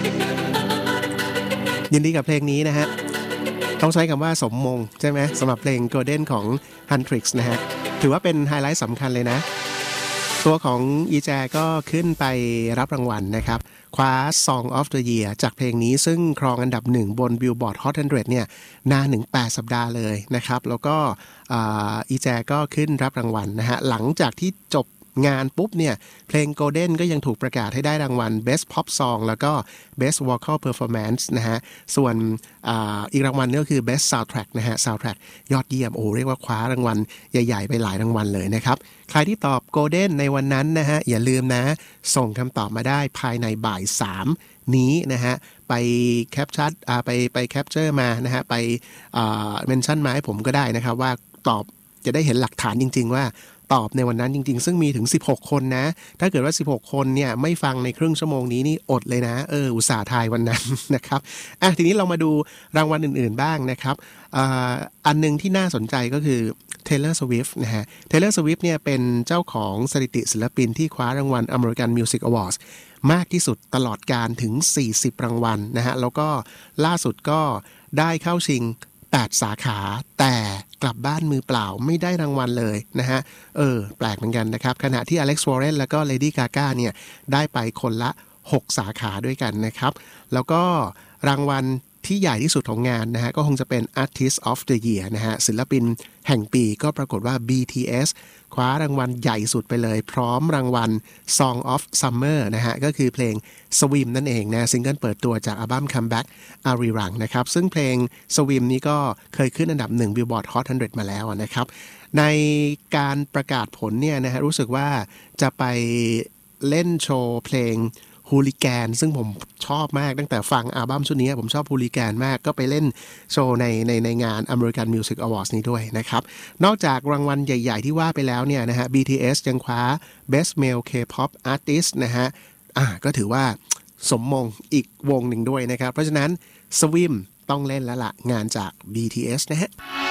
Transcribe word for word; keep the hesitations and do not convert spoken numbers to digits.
ยินดีกับเพลงนี้นะฮะต้องใช้คำว่าสมมงใช่ไหมสำหรับเพลง Golden ของ Huntrix นะฮะถือว่าเป็นไฮไลท์สำคัญเลยนะตัวของอีแจก็ขึ้นไปรับรางวัลนะครับคว้า Song of the Year จากเพลงนี้ซึ่งครองอันดับหนึ่งบน Billboard Hot หนึ่งร้อยเนี่ยนานถึงแปดสัปดาห์เลยนะครับแล้วก็อีแจก็ขึ้นรับรางวัลนะฮะหลังจากที่จบงานปุ๊บเนี่ยเพลง Golden ก็ยังถูกประกาศให้ได้รางวัล Best Pop Song แล้วก็ Best Vocal Performance นะฮะส่วน อ, อีกรางวัลก็คือ Best Soundtrack นะฮะ Soundtrack ยอดเยี่ยมโอ้เรียกว่าคว้ารางวัลใหญ่ๆไปหลายรางวัลเลยนะครับใครที่ตอบ Golden ในวันนั้นนะฮะอย่าลืมนะส่งคำตอบมาได้ภายในบ่ายสามนี้นะฮะไปแคปชั่นไปไปแคปเจอร์มานะฮะไปเมนชั่นมาให้ผมก็ได้นะครับว่าตอบจะได้เห็นหลักฐานจริงๆว่าตอบในวันนั้นจริงๆซึ่งมีถึงสิบหกคนนะถ้าเกิดว่าสิบหกคนเนี่ยไม่ฟังในครึ่งชั่วโมงนี้นี่อดเลยนะเอออุตส่าห์ทายวันนั้นนะครับอ่ะทีนี้เรามาดูรางวัลอื่นๆบ้างนะครับอ่าอันนึงที่น่าสนใจก็คือ Taylor Swift นะฮะ Taylor Swift เนี่ยเป็นเจ้าของสถิติศิลปินที่คว้ารางวัล American Music Awards มากที่สุดตลอดการถึงสี่สิบรางวัลนะฮะแล้วก็ล่าสุดก็ได้เข้าชิงแปดสาขาแต่กลับบ้านมือเปล่าไม่ได้รางวัลเลยนะฮะเออแปลกเหมือนกันนะครับขณะที่ Alex Warren แล้วก็ Lady Gaga เนี่ยได้ไปคนละหกสาขาด้วยกันนะครับแล้วก็รางวัลที่ใหญ่ที่สุดของงานนะฮะก็คงจะเป็น Artist of the Year นะฮะศิลปินแห่งปีก็ปรากฏว่า บี ที เอส คว้ารางวัลใหญ่สุดไปเลยพร้อมรางวัล Song of Summer นะฮะก็คือเพลง Swim นั่นเองนะซิงเกิลเปิดตัวจากอัลบั้ม Comeback Arirang นะครับซึ่งเพลง Swim นี้ก็เคยขึ้นอันดับหนึ่ง Billboard Hot หนึ่งร้อยมาแล้วนะครับในการประกาศผลเนี่ยนะฮะรู้สึกว่าจะไปเล่นโชว์เพลงฮูลิแกนซึ่งผมชอบมากตั้งแต่ฟังอัลบั้มชุดนี้ผมชอบฮูลิแกนมากก็ไปเล่นโชว์ในในในงาน American Music Awards นี้ด้วยนะครับนอกจากรางวัลใหญ่ๆที่ว่าไปแล้วเนี่ยนะฮะ บี ที เอส ยังคว้า Best Male K-pop Artist นะฮะอ่าก็ถือว่าสมมงอีกวงหนึ่งด้วยนะครับเพราะฉะนั้น Swim ต้องเล่นแล้วล่ะงานจาก บี ที เอส นะฮะ